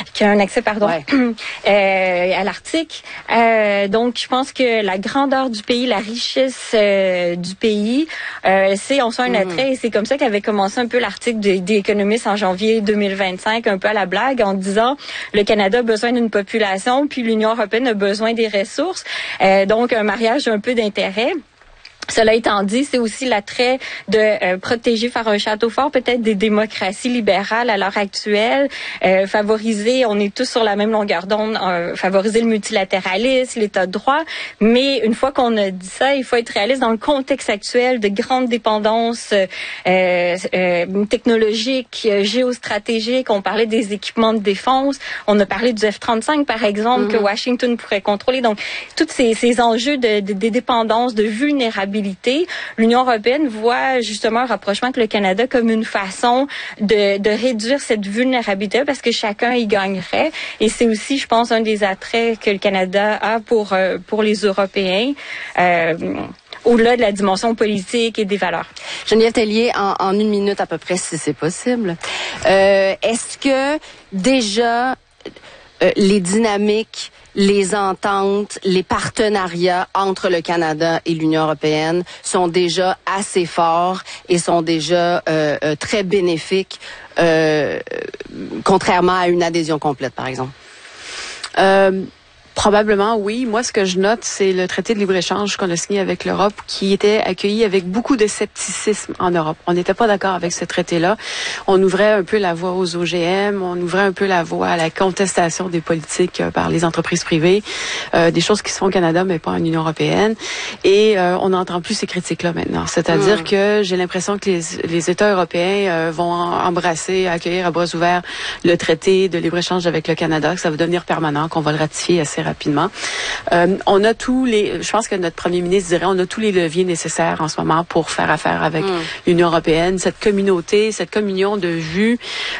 qui a un accès, à l'Arctique. Donc, je pense que la grandeur du pays, la richesse du pays, on sent un attrait. Et c'est comme ça qu'avait commencé un peu l'article des économistes en janvier 2025, un peu à la blague, en disant le Canada a besoin d'une population, puis l'Union européenne a besoin des ressources. Donc, un mariage un peu d'intérêt. Cela étant dit, c'est aussi l'attrait de protéger, faire un château fort, peut-être des démocraties libérales à l'heure actuelle, favoriser, on est tous sur la même longueur d'onde, favoriser le multilatéralisme, l'état de droit, mais une fois qu'on a dit ça, il faut être réaliste dans le contexte actuel de grandes dépendances technologiques, géostratégiques. On parlait des équipements de défense, on a parlé du F-35 par exemple, que Washington pourrait contrôler. Donc, tous ces enjeux de dépendance, de vulnérabilité, l'Union européenne voit justement un rapprochement avec le Canada comme une façon de réduire cette vulnérabilité parce que chacun y gagnerait. Et c'est aussi, je pense, un des attraits que le Canada a pour les Européens. Au-delà de la dimension politique et des valeurs. Geneviève Tellier, en 1 minute à peu près, si c'est possible. Est-ce que déjà les dynamiques, les ententes, les partenariats entre le Canada et l'Union européenne sont déjà assez forts et sont déjà très bénéfiques, contrairement à une adhésion complète, par exemple? Probablement, oui. Moi, ce que je note, c'est le traité de libre-échange qu'on a signé avec l'Europe qui était accueilli avec beaucoup de scepticisme en Europe. On n'était pas d'accord avec ce traité-là. On ouvrait un peu la voie aux OGM, on ouvrait un peu la voie à la contestation des politiques par les entreprises privées, des choses qui se font au Canada, mais pas en Union européenne. Et on n'entend plus ces critiques-là maintenant. C'est-à-dire que j'ai l'impression que les États européens vont embrasser, accueillir à bras ouverts le traité de libre-échange avec le Canada, que ça va devenir permanent, qu'on va le ratifier assez rapidement. On a je pense que notre premier ministre dirait, on a tous les leviers nécessaires en ce moment pour faire affaire avec l'Union européenne, cette communauté, cette communion de vues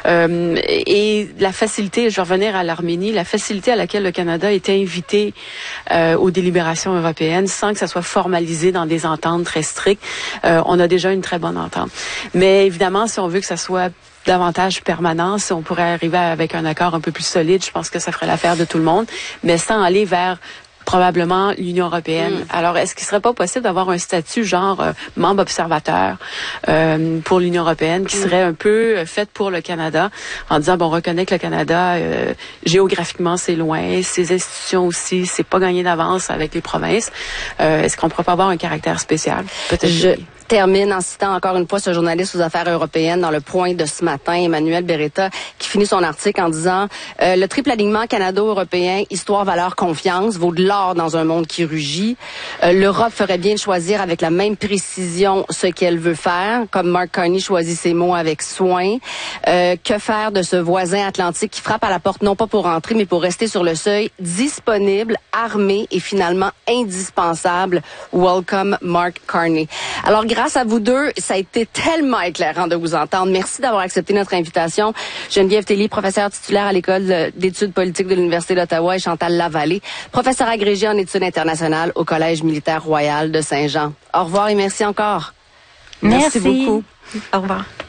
et la facilité, je vais revenir à l'Arménie, la facilité à laquelle le Canada était invité aux délibérations européennes sans que ça soit formalisé dans des ententes très strictes. On a déjà une très bonne entente. Mais évidemment, si on veut que ça soit davantage permanent, si on pourrait arriver avec un accord un peu plus solide, je pense que ça ferait l'affaire de tout le monde, mais sans aller vers probablement l'Union européenne. Alors, est-ce qu'il serait pas possible d'avoir un statut genre membre observateur pour l'Union européenne qui serait un peu fait pour le Canada, en disant, bon, on reconnaît que le Canada, géographiquement, c'est loin, ses institutions aussi, c'est pas gagné d'avance avec les provinces. Est-ce qu'on pourrait pas avoir un caractère spécial? Peut-être. Termine en citant encore une fois ce journaliste aux affaires européennes dans le Point de ce matin, Emmanuel Beretta, qui finit son article en disant le triple alignement canado-européen, histoire, valeur, confiance, vaut de l'or dans un monde qui rugit. L'Europe ferait bien de choisir avec la même précision ce qu'elle veut faire, comme Mark Carney choisit ses mots avec soin. Que faire de ce voisin atlantique qui frappe à la porte non pas pour entrer, mais pour rester sur le seuil, disponible, armé et finalement indispensable. Welcome, Mark Carney. Alors, grâce à vous deux, ça a été tellement éclairant de vous entendre. Merci d'avoir accepté notre invitation. Geneviève Tellier, professeure titulaire à l'École d'études politiques de l'Université d'Ottawa, et Chantal Lavallée, professeure agrégée en études internationales au Collège militaire royal de Saint-Jean. Au revoir et merci encore. Merci beaucoup. Au revoir.